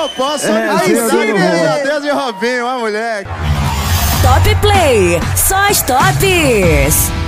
eu posso. Aí sim, meu Deus de Robinho, ó, moleque. Top Play, só as tops.